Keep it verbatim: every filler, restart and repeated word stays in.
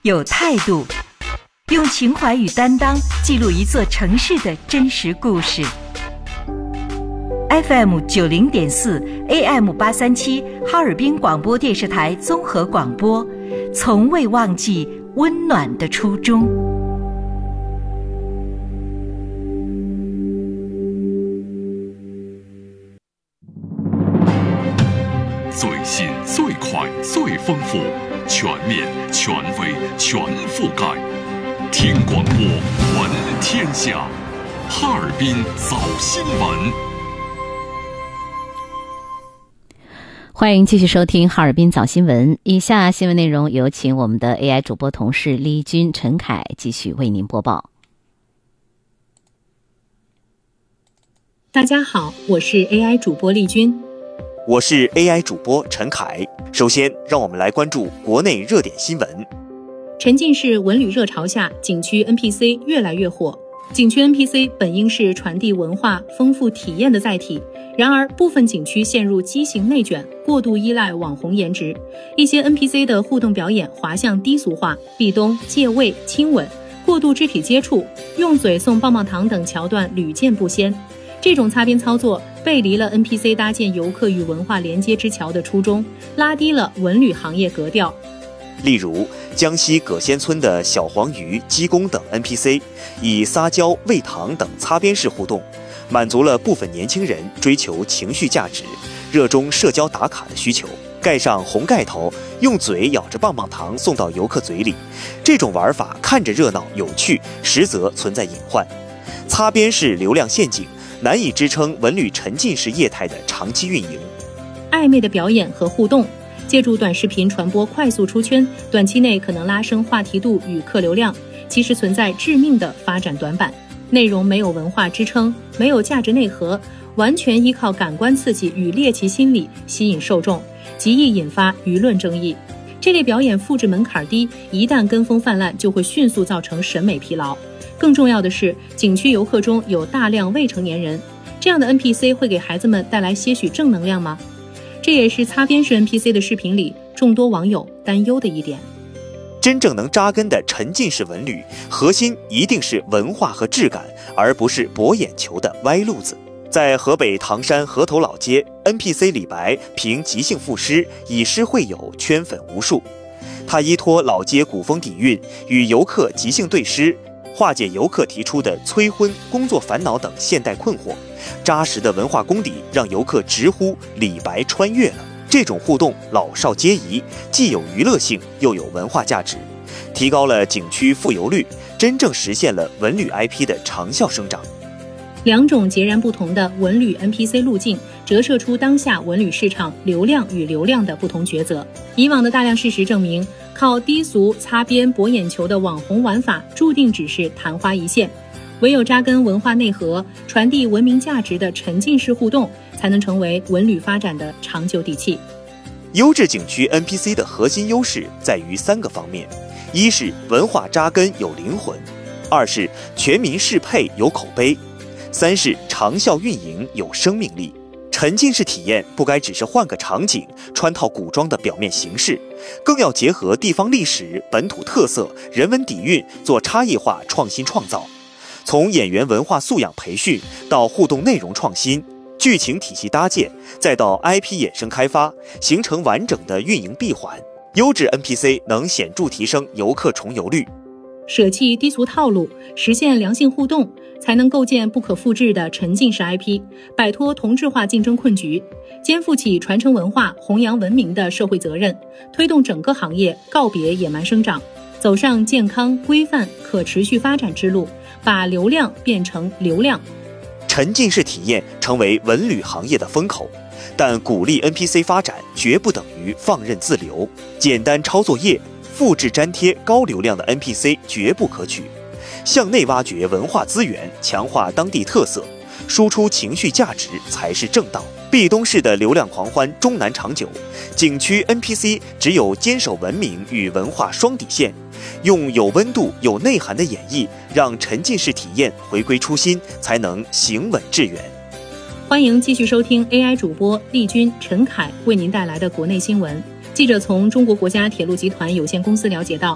有态度，用情怀与担当记录一座城市的真实故事。F M 九零点四 A M 八三七哈尔滨广播电视台综合广播，从未忘记温暖的初衷。 最新最快最丰富，全面权威全覆盖，听广播闻天下，哈尔滨早新闻。 欢迎继续收听哈尔滨早新闻，以下新闻内容有请我们的 A I 主播同事李军、陈凯继续为您播报。 大家好，我是 A I 主播丽君， 我是 A I 主播陈凯。首先让我们来关注国内热点新闻。 沉浸式文旅热潮下，景区 N P C 越来越火。景区 N P C 本应是传递文化、丰富体验的载体，然而部分景区陷入畸形内卷，过度依赖网红颜值，一些 N P C 的互动表演滑向低俗化，壁咚、借位、亲吻、过度肢体接触、用嘴送棒棒糖等桥段屡见不鲜。这种擦边操作背离了 N P C 搭建游客与文化连接之桥的初衷，拉低了文旅行业格调。 例如江西葛仙村的小黄鱼、鸡公等 N P C 以撒娇、喂糖等擦边式互动，满足了部分年轻人追求情绪价值、热衷社交打卡的需求。盖上红盖头，用嘴咬着棒棒糖送到游客嘴里，这种玩法看着热闹有趣，实则存在隐患。擦边式流量陷阱难以支撑文旅沉浸式业态的长期运营。 暧昧的表演和互动，借助短视频传播快速出圈，短期内可能拉升话题度与客流量，其实存在致命的发展短板。内容没有文化支撑，没有价值内核，完全依靠感官刺激与猎奇心理吸引受众，极易引发舆论争议。这类表演复制门槛低，一旦跟风泛滥，就会迅速造成审美疲劳。更重要的是，景区游客中有大量未成年人，这样的 N P C 会给孩子们带来些许正能量吗？这也是擦边式 N P C 的视频里众多网友担忧的一点。 真正能扎根的沉浸式文旅，核心一定是文化和质感，而不是博眼球的歪路子。在河北唐山河头老街， N P C 李白凭即兴赋诗，以诗会友，圈粉无数。他依托老街古风底蕴，与游客即兴对诗，化解游客提出的催婚、工作烦恼等现代困惑。扎实的文化功底让游客直呼李白穿越了。这种互动老少皆宜，既有娱乐性又有文化价值，提高了景区复游率，真正实现了文旅 I P 的长效生长。 两种截然不同的文旅 N P C 路径，折射出当下文旅市场流量与流量的不同抉择。以往的大量事实证明，靠低俗、擦边、博眼球的网红玩法注定只是昙花一现，唯有扎根文化内核、传递文明价值的沉浸式互动，才能成为文旅发展的长久底气。 优质景区 N P C 的核心优势在于三个方面：一是文化扎根有灵魂，二是全民适配有口碑，三是长效运营有生命力。沉浸式体验不该只是换个场景、穿套古装的表面形式，更要结合地方历史、本土特色、人文底蕴，做差异化创新创造。从演员文化素养培训到互动内容创新、剧情体系搭建，再到 I P 衍生开发，形成完整的运营闭环。优质 N P C 能显著提升游客重游率。 舍弃低俗套路，实现良性互动，才能构建不可复制的沉浸式 I P， 摆脱同质化竞争困局，肩负起传承文化、弘扬文明的社会责任，推动整个行业告别野蛮生长，走上健康、规范、可持续发展之路，把流量变成流量。 沉浸式体验成为文旅行业的风口，但鼓励 N P C 发展绝不等于放任自流。简单抄作业、复制粘贴高流量的 N P C 绝不可取。向内挖掘文化资源，强化当地特色，输出情绪价值才是正道。壁咚式的流量狂欢终难长久，景区 N P C 只有坚守文明与文化双底线，用有温度、有内涵的演绎，让沉浸式体验回归初心，才能行稳致远。 欢迎继续收听 A I 主播丽君、陈凯为您带来的国内新闻。记者从中国国家铁路集团有限公司了解到，